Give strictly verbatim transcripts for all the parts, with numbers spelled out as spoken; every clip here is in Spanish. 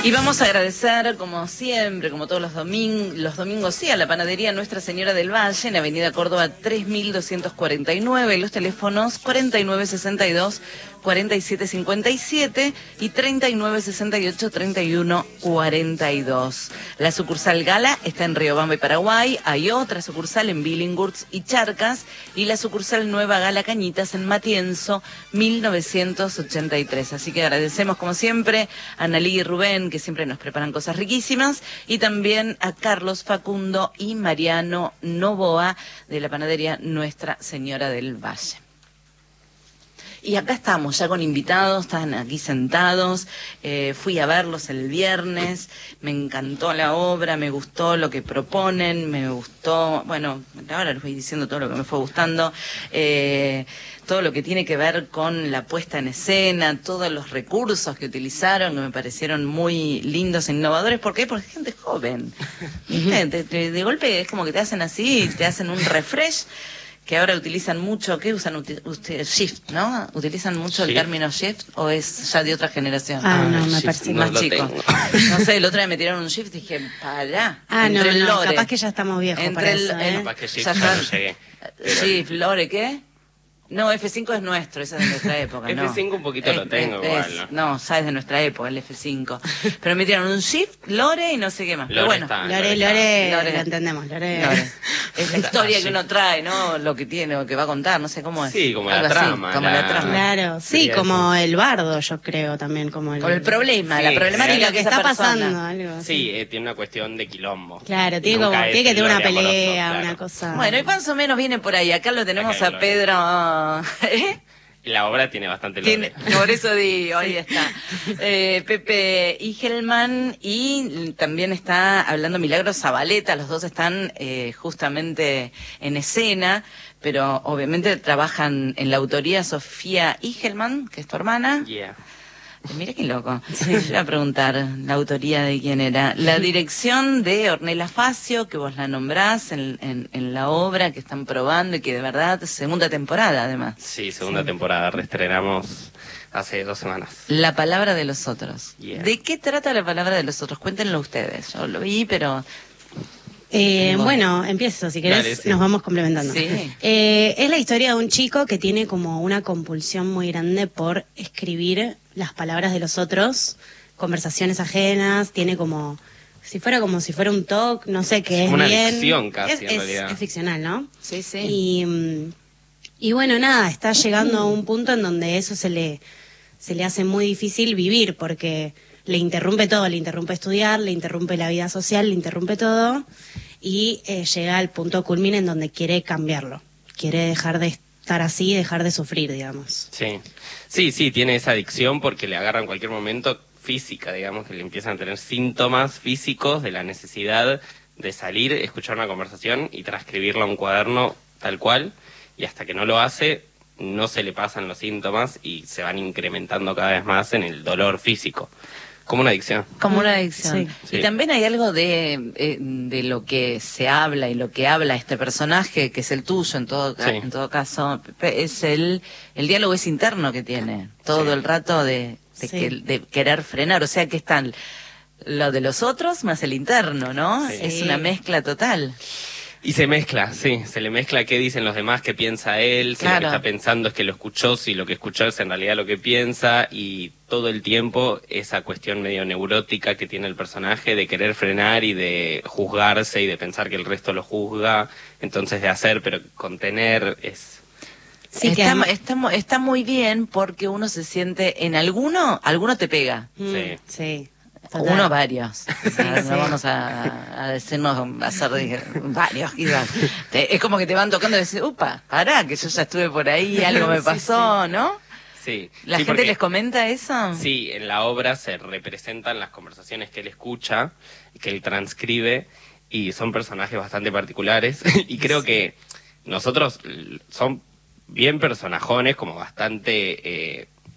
Y vamos a agradecer, como siempre, como todos los domingos, los domingos sí, a la panadería Nuestra Señora del Valle, en Avenida Córdoba tres mil doscientos cuarenta y nueve, los teléfonos cuarenta y nueve sesenta y dos, cuarenta y siete cincuenta y siete y treinta y nueve sesenta y ocho, treinta y uno cuarenta y dos. La sucursal Gala está en Riobamba y Paraguay, hay otra sucursal en Billinghurst y Charcas, y la sucursal Nueva Gala Cañitas en Matienzo, mil novecientos ochenta y tres. Así que agradecemos, como siempre, a Analí y Rubén, que siempre nos preparan cosas riquísimas, y también a Carlos, Facundo y Mariano Novoa, de la panadería Nuestra Señora del Valle. Y acá estamos, ya con invitados, están aquí sentados, eh, fui a verlos el viernes, me encantó la obra, me gustó lo que proponen, me gustó, bueno, ahora les voy diciendo todo lo que me fue gustando, eh, todo lo que tiene que ver con la puesta en escena, todos los recursos que utilizaron, que me parecieron muy lindos e innovadores. ¿Por qué? Porque es gente joven. ¿Viste? de, de, de golpe es como que te hacen así, te hacen un refresh, que ahora utilizan mucho. ¿Qué usan ustedes? Shift, ¿no? ¿Utilizan mucho el término shift o es ya de otra generación? Ah, no, me parece más chico. No sé, el otro día me tiraron un shift y dije, pará. Ah, no, entre el no, lore, capaz que ya estamos viejos entre para el, eso, ¿eh? Capaz que shift ya ya no está. llegué. Pero... Shift, lore, ¿qué? No, F cinco es nuestro, esa es de nuestra época, ¿no? F cinco un poquito es, lo tengo es, igual, es, ¿no? No, ya es de nuestra época, el F cinco. Pero me tiraron un shift, lore y no sé qué más. Pero Lore bueno, está, Lore, Lore, Lore, Lore. lo entendemos, Lore. Lore. Es la historia Ah, sí. que uno trae, ¿no? Lo que tiene, lo que va a contar, no sé cómo es. Sí, como la Algo así, trama, como la- la trama. Claro, sí, Sería como el bardo, yo creo también, como el... Con el problema, Sí, la Sí, problemática lo que esa está persona. pasando, algo así. Sí, eh, tiene una cuestión de quilombo. Claro, tiene, Nunca como, es tiene que el tener una Lore amoroso, pelea, claro. una cosa... Bueno, y más o menos viene por ahí. Acá lo tenemos Acá hay a Lore. Pedro. ¿Eh? La obra tiene bastante Tiene- Lore. por eso digo, ahí está. Eh, Pepe Igelman, y también está hablando Milagros Zabaleta, los dos están eh, justamente en escena, pero obviamente trabajan en la autoría Sofía Igelman, que es tu hermana. Yeah. Eh, Mira qué loco. Yo iba a preguntar la autoría de quién era. La dirección de Ornella Facio, que vos la nombrás en, en, en la obra que están probando y que de verdad, segunda temporada además. Sí, segunda temporada, reestrenamos hace dos semanas. La palabra de los otros. Yeah. ¿De qué trata la palabra de los otros? Cuéntenlo ustedes. Yo lo vi, pero... Eh, Bueno. bueno, empiezo, si querés, Dale, sí. nos vamos complementando. Sí. Eh, es la historia de un chico que tiene como una compulsión muy grande por escribir las palabras de los otros, conversaciones ajenas, tiene como, si fuera como si fuera un talk, no sé, que Es es como una bien... ficción casi, es, en es- realidad. es ficcional, ¿no? Sí, sí. Y, mm, y bueno, nada, está llegando a un punto en donde eso se le, se le hace muy difícil vivir, porque le interrumpe todo, le interrumpe estudiar, le interrumpe la vida social, le interrumpe todo, y eh, llega al punto culmine en donde quiere cambiarlo, quiere dejar de estar así, dejar de sufrir, digamos. Sí, sí, sí, tiene esa adicción porque le agarra en cualquier momento física, digamos, que le empiezan a tener síntomas físicos de la necesidad de salir, escuchar una conversación y transcribirla a un cuaderno tal cual, y hasta que no lo hace, no se le pasan los síntomas y se van incrementando cada vez más en el dolor físico. Como una adicción. Como una adicción. Sí. Sí. Y también hay algo de, eh, de lo que se habla y lo que habla este personaje, que es el tuyo en todo, ca- Sí. en todo caso, Pepe, es el, el diálogo es interno que tiene, todo Sí. el rato de, de, Sí. que- de querer frenar, o sea que están lo de los otros más el interno, ¿no? Sí. Es una mezcla total. Y se mezcla, sí, se le mezcla qué dicen los demás, qué piensa él, si lo Claro. que está pensando es que lo escuchó, si lo que escuchó es en realidad lo que piensa, y todo el tiempo esa cuestión medio neurótica que tiene el personaje de querer frenar y de juzgarse y de pensar que el resto lo juzga, entonces de hacer pero contener es... Sí, que está, además- está, mu- está muy bien porque uno se siente, en alguno, alguno te pega. Mm, Sí. sí. Total. Uno, varios. O sea, sí. no vamos a, a decirnos, a hacer de- varios. y va. Te- es como que te van tocando y decís, upa, pará, que yo ya estuve por ahí, algo me Sí, pasó, ¿no? Sí, ¿La sí, gente porque- les comenta eso? Sí, en la obra se representan las conversaciones que él escucha, que él transcribe, y son personajes bastante particulares, y creo que nosotros l- son bien personajones, como bastante... eh,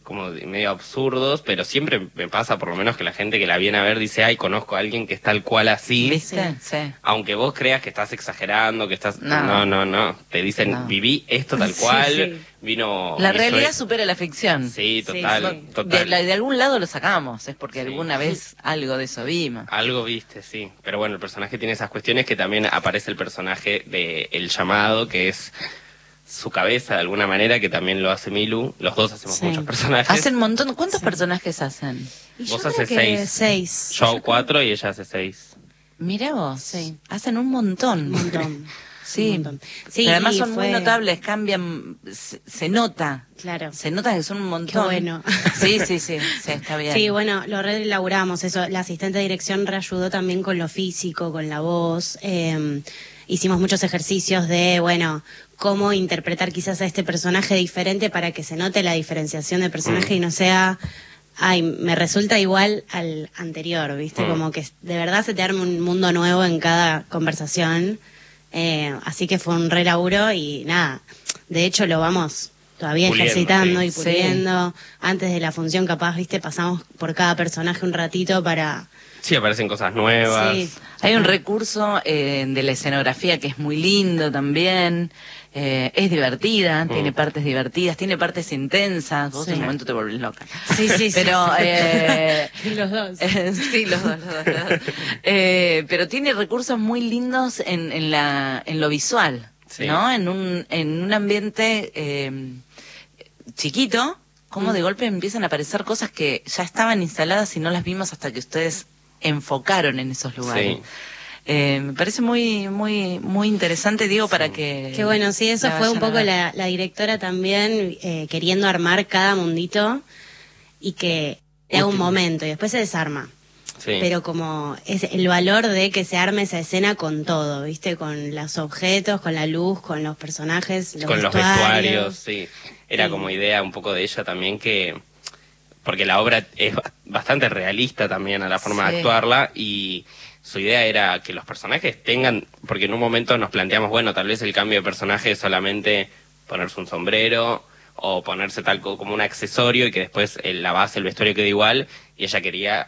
como de- medio absurdos, pero siempre me pasa por lo menos que la gente que la viene a ver dice, ay, conozco a alguien que es tal cual así. ¿Viste? Sí. Aunque vos creas que estás exagerando, que estás... No. No, no, no. Te dicen, No. viví esto tal Sí, cual, sí. vino... La mi realidad sue- supera la ficción. Sí, Sí, total, sí. total. De, la- de algún lado lo sacamos, es porque Sí. alguna vez algo de eso vimos. Algo viste, sí. Pero bueno, el personaje tiene esas cuestiones que también aparece el personaje de El Llamado, que es su cabeza de alguna manera, que también lo hace Milu. Los dos hacemos Sí. muchos personajes. Hacen un montón. ¿Cuántos personajes hacen? Y Vos yo creo haces que seis. seis. Yo hago cuatro y ella hace seis. Mira vos. Sí. Hacen un montón. Un montón. Sí. Un montón. Sí, Pero además y son fue- muy notables, cambian, se, se nota. Claro. Se nota que son un montón. Qué bueno. Sí, sí, sí, sí, está bien. Sí, bueno, lo reelaboramos, eso. La asistente de dirección reayudó también con lo físico, con la voz. Eh, hicimos muchos ejercicios de, bueno, cómo interpretar quizás a este personaje diferente para que se note la diferenciación de personaje Mm. y no sea, ay, me resulta igual al anterior, ¿viste? Mm. Como que de verdad se te arma un mundo nuevo en cada conversación. Eh, así que fue un re laburo y nada, de hecho lo vamos todavía Puliendo, ejercitando sí. y puliendo. Antes de la función capaz, viste, pasamos por cada personaje un ratito para... Sí, aparecen cosas nuevas. Sí. Hay un recurso eh, de la escenografía que es muy lindo también. Eh, es divertida, tiene partes divertidas, tiene partes intensas. Vos Sí. en un momento te volvés loca. Sí, sí, sí. Pero, sí. eh, Los dos. Eh, sí, los dos, los dos, los dos. Eh, pero tiene recursos muy lindos en, en, la, en lo visual, Sí. ¿no? En un, en un ambiente eh, chiquito, como de golpe empiezan a aparecer cosas que ya estaban instaladas y no las vimos hasta que ustedes enfocaron en esos lugares. Sí. Eh, me parece muy, muy, muy interesante, digo, para que... Qué bueno, sí, eso la fue un vayan a poco ver. la, la directora también eh, queriendo armar cada mundito y que sea un Útil. momento y después se desarma. Sí. Pero como es el valor de que se arme esa escena con todo, ¿viste? Con los objetos, con la luz, con los personajes, los con los vestuarios. vestuarios, sí. Era Sí. como idea un poco de ella también que... Porque la obra es ba- bastante realista también a la forma Sí. de actuarla y su idea era que los personajes tengan... Porque en un momento nos planteamos, bueno, tal vez el cambio de personaje es solamente ponerse un sombrero o ponerse tal co- como un accesorio y que después el- la base, el vestuario quede igual, y ella quería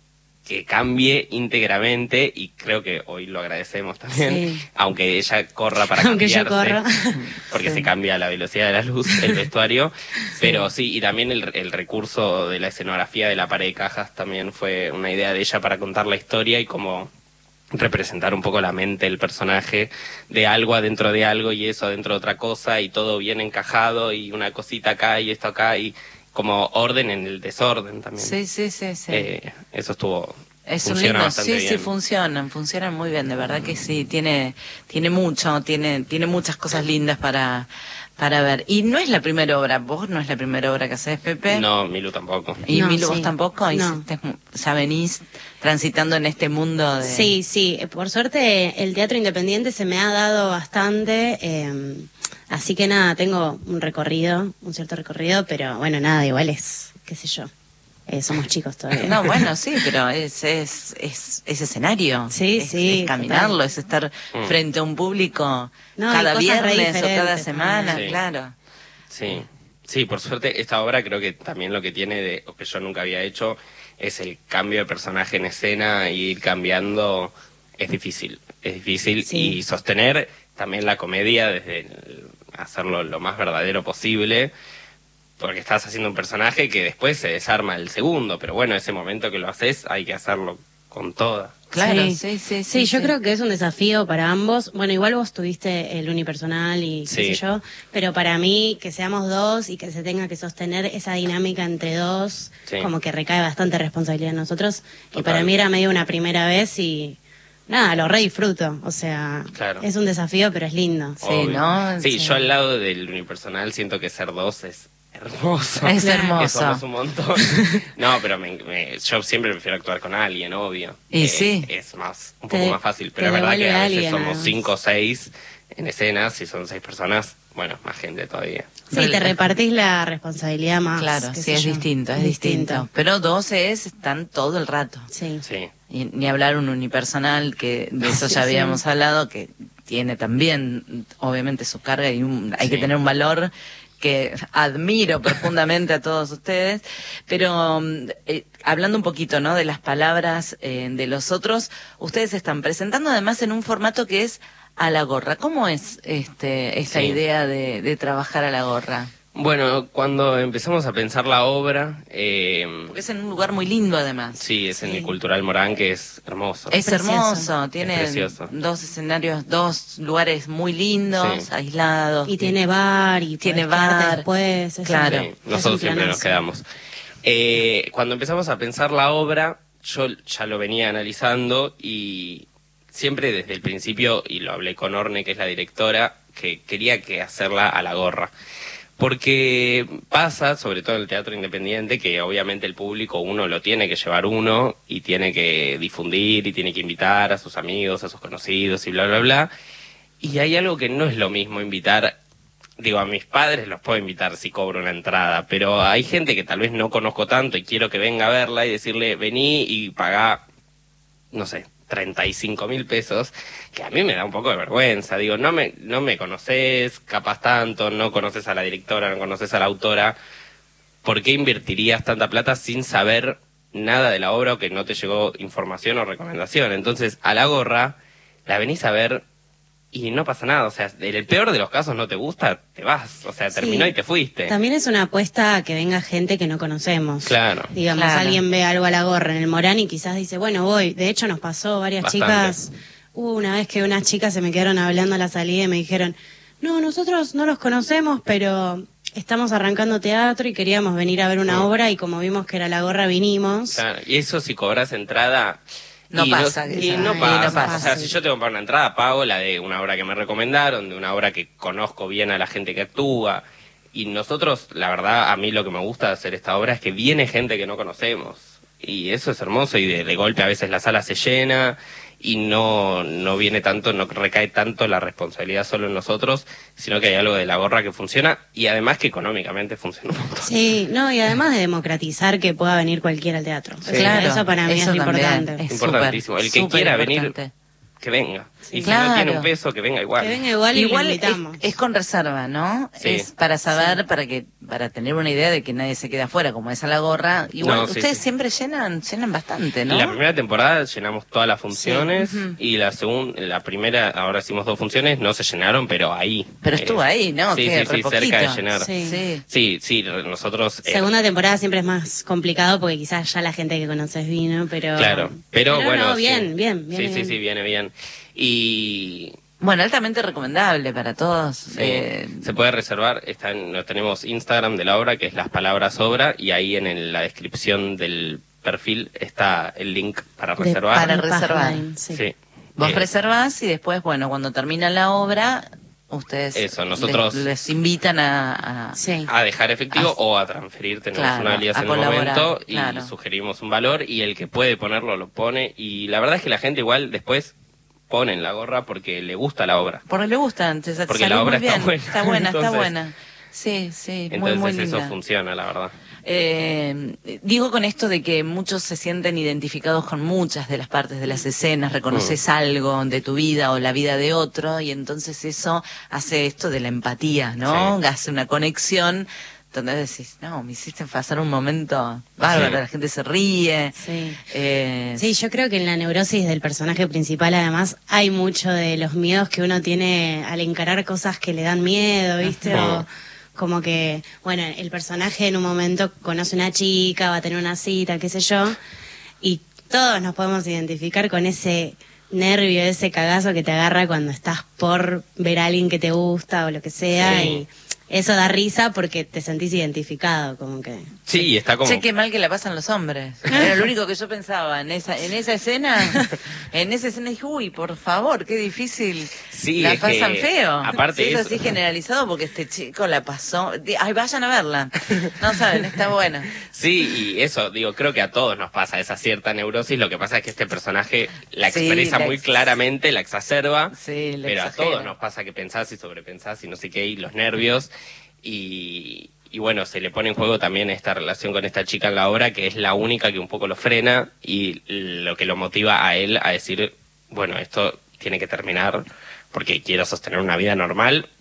que cambie íntegramente y creo que hoy lo agradecemos también, Sí. aunque ella corra para Aunque yo cambiarse, corra. porque Sí. se cambia a la velocidad de la luz el vestuario, pero sí, y también el, el recurso de la escenografía de la pared de cajas también fue una idea de ella para contar la historia y cómo representar un poco la mente del personaje de algo adentro de algo y eso adentro de otra cosa y todo bien encajado y una cosita acá y esto acá y como orden en el desorden también. Sí, sí, sí, sí. Eh, eso estuvo... Es un funciona lindo, bastante sí, sí, bien. funcionan, funcionan muy bien, de verdad que sí, tiene, tiene mucho, tiene, tiene muchas cosas lindas para, para ver. Y no es la primera obra, vos no es la primera obra que haces, Pepe. No, Milu tampoco. Y No, Milo, sí. vos tampoco, No. Hiciste- ya venís transitando en este mundo de... Sí, sí, por suerte el teatro independiente se me ha dado bastante, eh, así que nada, tengo un recorrido, un cierto recorrido, pero bueno, nada, igual es, qué sé yo, eh, somos chicos todavía. No, bueno, sí, pero es, es, es, es escenario. Sí, es, sí, Es caminarlo, total. es estar Mm. frente a un público No, hay cada cosas re viernes o cada diferentes, semana, sí. claro. Sí, sí, por suerte esta obra creo que también lo que tiene de o que yo nunca había hecho es el cambio de personaje en escena y ir cambiando es difícil, es difícil Sí. y sostener también la comedia desde el- hacerlo lo más verdadero posible porque estás haciendo un personaje que después se desarma el segundo, pero bueno, ese momento que lo haces hay que hacerlo con toda. Claro, sí, sí, sí. Sí, yo sí. creo que es un desafío para ambos. Bueno, igual vos tuviste el unipersonal y qué Sí. sé yo, pero para mí que seamos dos y que se tenga que sostener esa dinámica entre dos, Sí. como que recae bastante responsabilidad en nosotros. Y Total. para mí era medio una primera vez y nada, lo re disfruto. O sea, Claro. es un desafío, pero es lindo. Sí, Obvio. ¿no? Sí, Sí. yo al lado del unipersonal siento que ser dos es hermoso. Es Que hermoso. somos un montón. No, pero me, me- yo siempre prefiero actuar con alguien, obvio. Y Eh, sí. Es más, un Te- poco más fácil. Pero te es verdad que devuelve a veces alguien, somos además. cinco o seis en escenas, si son seis personas, bueno, más gente todavía. Sí, te repartís la responsabilidad más. Claro, qué sí, sé es yo. distinto, es distinto. Pero dos es, están todo el rato. Sí. Sí. Y ni hablar un unipersonal, que de eso Sí, ya sí. habíamos hablado, que tiene también, obviamente, su carga y un- hay que Sí. tener un valor que admiro profundamente a todos ustedes, pero eh, hablando un poquito, ¿no?, de las palabras eh, de los otros, ustedes están presentando además en un formato que es a la gorra. ¿Cómo es este esta Sí. idea de, de trabajar a la gorra? Bueno, cuando empezamos a pensar la obra, eh, Porque es en un lugar muy lindo además. sí, es en Sí. el Cultural Morán, que es hermoso. Es Precioso. hermoso, tiene precioso. dos escenarios, dos lugares muy lindos, Sí. Y aislados. que- tiene bar y Tiene podés quedarte bar. después. es Claro. un- Sí, es un nosotros siempre nos planazo. quedamos. Eh, cuando empezamos a pensar la obra, yo ya lo venía analizando y siempre desde el principio, y lo hablé con Orne, que es la directora, que quería que hacerla a la gorra. Porque pasa, sobre todo en el teatro independiente, que obviamente el público uno lo tiene que llevar uno y tiene que difundir y tiene que invitar a sus amigos, a sus conocidos y bla, bla, bla. Y hay algo que no es lo mismo invitar, digo, a mis padres los puedo invitar si cobro una entrada, pero hay gente que tal vez no conozco tanto y quiero que venga a verla y decirle, vení y pagá, no sé, treinta y cinco mil pesos, que a mí me da un poco de vergüenza. Digo, no me, no me conoces capaz tanto, no conoces a la directora, no conoces a la autora. ¿Por qué invertirías tanta plata sin saber nada de la obra o que no te llegó información o recomendación? Entonces, a la gorra, la venís a ver y no pasa nada. O sea, en el peor de los casos no te gusta, te vas. O sea, terminó Sí. y te fuiste. También es una apuesta a que venga gente que no conocemos. Claro. Digamos, Claro. alguien ve algo a la gorra en el Morán y quizás dice, bueno, voy. De hecho, nos pasó varias Bastante. chicas. Hubo una vez que unas chicas se me quedaron hablando a la salida y me dijeron, no, nosotros no los conocemos, pero estamos arrancando teatro y queríamos venir a ver una Mm. obra y como vimos que era la gorra, vinimos. Claro, y eso si cobras entrada... No y pasa, y que- no y no pasa. pasa. O sea, si yo tengo que pagar una entrada, pago la de una obra que me recomendaron, de una obra que conozco bien a la gente que actúa. Y nosotros, la verdad, a mí lo que me gusta de hacer esta obra es que viene gente que no conocemos. Y eso es hermoso, y de, de golpe a veces la sala se llena y no, no viene tanto, no recae tanto la responsabilidad solo en nosotros, sino que hay algo de la gorra que funciona y además que económicamente funciona un montón. Sí, no, y además de democratizar que pueda venir cualquiera al teatro. Sí. Claro, Eso para mí eso es también importante. es Importantísimo. súper, El que súper quiera venir, importante. que venga. Y si Claro. no tiene un peso, que venga igual. Que venga igual y Igual lo es, invitamos. es con reserva, ¿no? Sí. Es para saber, para que para tener una idea de que nadie se quede afuera, como es a la gorra. Igual, No, sí, ustedes sí. siempre llenan llenan bastante, ¿no? La primera temporada llenamos todas las funciones Sí, ujú. y la segunda, la primera, ahora hicimos dos funciones, no se llenaron, pero ahí. Pero Eh, estuvo ahí, ¿no? Sí, Que sí, re sí, cerca de poquito. llenar. Sí. Sí. Sí, sí, nosotros... eh, Segunda temporada siempre es más complicado porque quizás ya la gente que conoces vino, pero... Claro, pero, bueno... no, sí. bien, bien, bien. Sí, sí, bien. sí, viene bien. Y... Bueno, altamente recomendable para todos. sí, eh, se puede reservar, está en- no tenemos Instagram de la obra, que es las palabras obra, y ahí en el- la descripción del perfil está el link para De- reservar. para de reservar. Pathline, sí. Sí. Vos Eh, reservás y después, bueno, cuando termina la obra, ustedes Eso, nosotros- les, les invitan a... a- Sí. a dejar efectivo Ah, o a transferir, tenemos claro, una alianza a en el colaborar, momento y claro. sugerimos un valor y el que puede ponerlo lo pone y la verdad es que la gente igual después pone en la gorra porque le gusta la obra. Porque le gustan, te Porque salió la obra muy está bien. buena. Está buena, está Entonces- buena. Sí, sí, muy, Entonces muy eso linda. funciona, la verdad. Eh, digo con esto de que muchos se sienten identificados con muchas de las partes de las escenas, reconoces Mm. algo de tu vida o la vida de otro y entonces eso hace esto de la empatía, ¿no? Sí. Hace una conexión donde decís, no, me hiciste pasar un momento bárbaro, Sí. la gente se ríe. Sí. Eh, Sí, yo creo que en la neurosis del personaje principal además hay mucho de los miedos que uno tiene al encarar cosas que le dan miedo, ¿viste? Ajá. O como que, bueno, el personaje en un momento conoce una chica, va a tener una cita, qué sé yo, y todos nos podemos identificar con ese nervio, ese cagazo que te agarra cuando estás por ver a alguien que te gusta o lo que sea, Sí. y eso da risa porque te sentís identificado, como que... Sí, y está como... Che, qué mal que la pasan los hombres. Era lo único que yo pensaba en esa en esa escena. En esa escena dije, uy, por favor, qué difícil. Sí, la es pasan que, feo. aparte Sí, es eso- así generalizado porque este chico la pasó. Di- Ay, vayan a verla. No saben, está buena. Sí, y eso, digo, creo que a todos nos pasa esa cierta neurosis, lo que pasa es que este personaje la Sí, expresa la muy ex- claramente, la exacerba, Sí, la pero a exagera. todos nos pasa que pensás y sobrepensás y no sé qué, y los nervios, y, y bueno, se le pone en juego también esta relación con esta chica en la obra, que es la única que un poco lo frena, y lo que lo motiva a él a decir, bueno, esto tiene que terminar, porque quiero sostener una vida normal,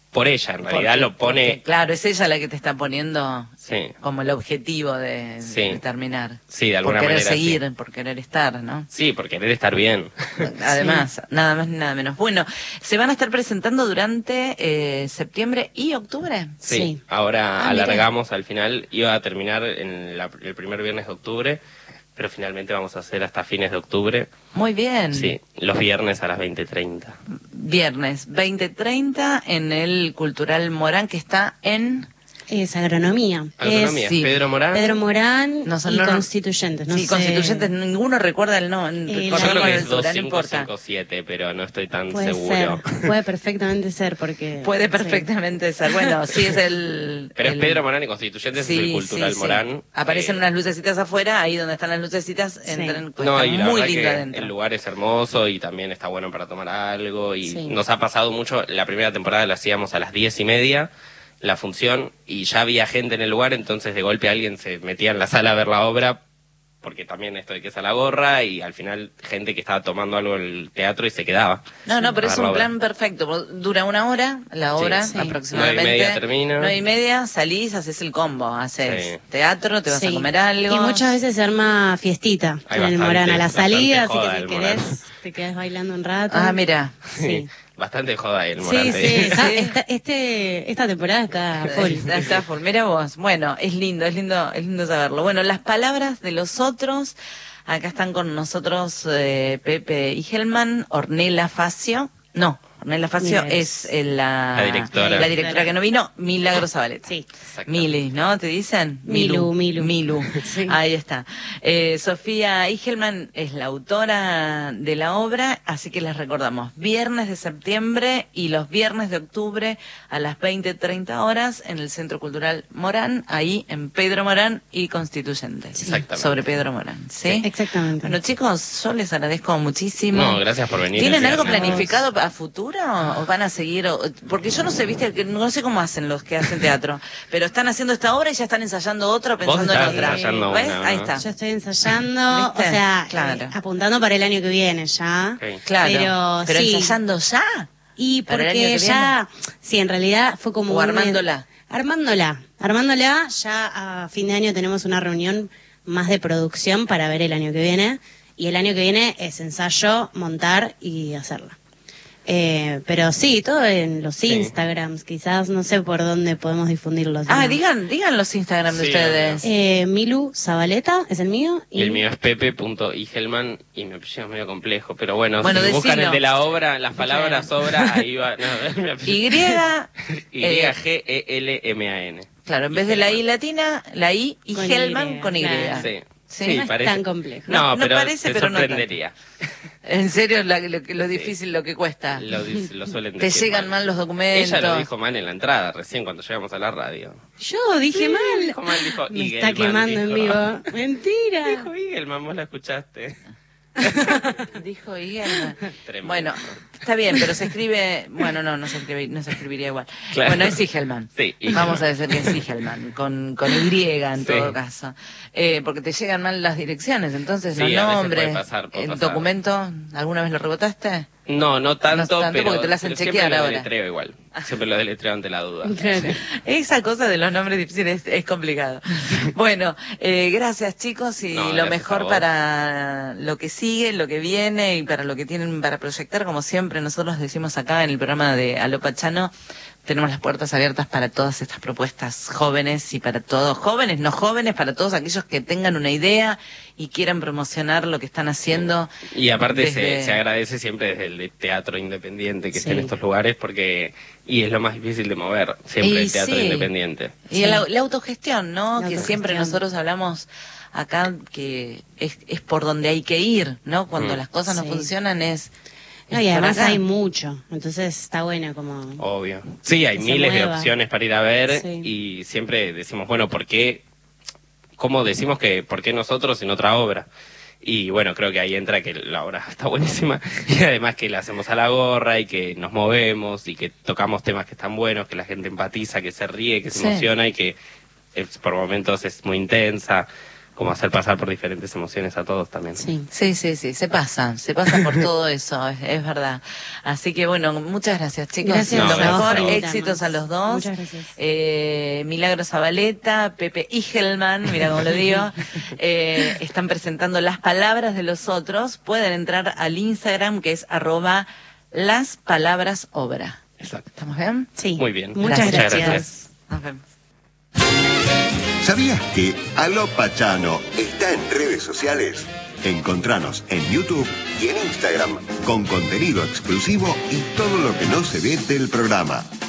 por ella, en realidad Porque- lo pone... porque, claro, es ella la que te está poniendo Sí. como el objetivo de, Sí. de terminar. Sí, de alguna por querer manera, seguir, sí. por querer estar, ¿no? Sí, por querer estar bien. Además, nada más ni nada menos. Bueno, se van a estar presentando durante eh, septiembre y octubre. Sí, Sí. ahora Ah, mira. alargamos al final, iba a terminar en la- el primer viernes de octubre, pero finalmente vamos a hacer hasta fines de octubre. Muy bien. Sí, los viernes a las veinte treinta. Viernes veinte treinta en el Cultural Morán, que está en... Es agronomía. Agronomía, Es sí. Pedro Morán. Pedro Morán No, son- y no, no. Constituyentes. No sí, sé. constituyentes, ninguno recuerda el nombre. Eh, Yo la- creo que es no dos cinco importa. cinco siete, pero no estoy tan Puede seguro. ser, puede perfectamente ser porque... Puede sí. perfectamente ser. Bueno, sí es el... Pero el- es Pedro Morán y Constituyentes, es el Cultural sí, sí. Morán. Aparecen Eh, unas lucecitas afuera, ahí donde están las lucecitas, entran, pues, No, está y la muy verdad lindo que adentro. el lugar es hermoso y también está bueno para tomar algo. Y Sí. nos ha pasado mucho, la primera temporada la hacíamos a las diez y media, la función, y ya había gente en el lugar, entonces de golpe alguien se metía en la sala a ver la obra, porque también esto de que es a la gorra, y al final gente que estaba tomando algo en el teatro y se quedaba. No, no, a pero ver es la un obra. plan perfecto. Dura una hora, la obra Sí. aproximadamente. Nueve y media termina. Nueve y media, salís, haces el combo. Haces Sí. teatro, te vas a Sí. comer algo. Y muchas veces se arma fiestita Hay en el bastante- Morán a la bastante salida, así joda que si el Morán. querés te quedás bailando un rato. Ah, mira. Sí. Bastante joda el Morán. Sí, te sí, digo. está- Sí. está- este, esta temporada está full. Está, está full. Mira vos. Bueno, es lindo, es lindo, es lindo saberlo. Bueno, las palabras de los otros. Acá están con nosotros eh, Pepe Igelman, Ornella Facio. No, Ornella Facio Milagros. es eh, la, La directora. la directora que no vino, Milagro Zabaleta. Sí. Exacto. Mili, ¿no? ¿Te dicen? Milu, Milu. Milu. Sí. Ahí está. Eh, Sofía Igelman es la autora de la obra, así que les recordamos, viernes de septiembre y los viernes de octubre a las veinte treinta horas en el Centro Cultural Morán, ahí en Pedro Morán y Constituyentes. Exactamente. Sobre Pedro Morán, ¿sí? Exactamente. Bueno, chicos, yo les agradezco muchísimo. No, gracias por venir. ¿Tienen algo Gracias. planificado a futuro o van a seguir? o- Porque yo no sé, viste, que no sé cómo hacen los que hacen teatro, pero están haciendo esta obra y ya están ensayando otra, pensando en estás otra. ensayando ¿Ves? una, Ahí ¿no? está. Yo estoy ensayando, ¿Viste? o sea, Claro. eh, apuntando para el año que viene ya. Ok. Claro. Pero, sí. ensayando ya. Y ¿Para el año porque que ya, sí, en realidad fue como O un- armándola. Armándola, armándola, ya a fin de año tenemos una reunión más de producción para ver el año que viene. Y el año que viene es ensayo, montar y hacerla. Eh, pero sí, todo en los Sí. Instagrams, quizás, no sé por dónde podemos difundirlos. Ah, ¿no? digan, digan los Instagram de Sí, ustedes. Eh, Milu Zabaleta es el mío. Y el mío es pepe.igelman y mi apellido es medio complejo, pero bueno, Bueno, si buscan decilo. el de la obra, las palabras obra, ahí va. No, mi apellido. Y, eh, Y G E L M A N. claro, en vez de la I latina, la I y Con Helman Y, con Y. claro. Sí. Sí, no es tan complejo. No, No, no pero parece, te pero no sorprendería. En serio, la- lo, que- lo difícil, lo que cuesta. Lo, dice- lo suelen Te decir llegan mal los documentos. Ella lo dijo mal en la entrada, recién cuando llegamos a la radio. Yo dije Sí, mal. dijo mal, dijo Me Igelman, está quemando en dijo. vivo. Mentira. Dijo Igelman, vos la escuchaste. Dijo Igelman. Tremendo. Bueno, está bien, pero se escribe. Bueno, no, no se, escribe, no se escribiría igual. Claro. Bueno, es Igelman. Sí, Igelman. Vamos a decir que es Igelman, con, con Y en Sí. todo caso. Eh, porque te llegan mal las direcciones, entonces Sí, los a veces nombres. puede pasar, puede ¿El pasar. documento alguna vez lo rebotaste? No, no tanto, No tanto pero, porque te la hacen pero siempre chequear lo ahora. deletreo igual. Siempre lo deletreo ante la duda. Claro. Esa cosa de los nombres difíciles es, es complicado. Bueno, eh, gracias chicos y No, lo gracias a mejor vos. para lo que sigue, lo que viene y para lo que tienen para proyectar. Como siempre nosotros decimos acá en el programa de Aló Pachano, tenemos las puertas abiertas para todas estas propuestas jóvenes y para todos, jóvenes, no jóvenes, para todos aquellos que tengan una idea y quieran promocionar lo que están haciendo. Y aparte Desde- se, se agradece siempre desde el de teatro independiente que esté en Sí. estos lugares porque y es lo más difícil de mover, siempre Y el teatro sí. independiente. Y Sí. la, la autogestión, ¿no? La Que siempre autogestión. nosotros hablamos acá que es, es por donde hay que ir, ¿no? Cuando Mm. las cosas no Sí. funcionan es... No, es y por además acá. hay mucho, entonces está bueno como... Obvio. Sí, hay Que se miles de mueva. opciones para ir a ver Sí. y siempre decimos, bueno, ¿por qué? ¿Cómo decimos que por qué nosotros en otra obra? Y bueno, creo que ahí entra que la obra está buenísima y además que la hacemos a la gorra y que nos movemos y que tocamos temas que están buenos, que la gente empatiza, que se ríe, que se Sí. emociona y que es- por momentos es muy intensa. como hacer pasar por diferentes emociones a todos también. Sí. Sí, sí, sí, se pasa, se pasa por todo eso, es, es verdad. Así que bueno, muchas gracias, chicos. Gracias Lo a vos mejor, por éxitos invitarnos. a los dos. Muchas gracias. Eh, Milagro Zabaleta, Pepe Igelman, mira cómo lo digo, eh, están presentando Las Palabras de los Otros. Pueden entrar al Instagram, que es arroba las palabras obra. Exacto. ¿Estamos bien? Sí. Muy bien. Muchas Muchas gracias. gracias. Nos vemos. ¿Sabías que Aló Pachano está en redes sociales? Encontranos en YouTube y en Instagram con contenido exclusivo y todo lo que no se ve del programa.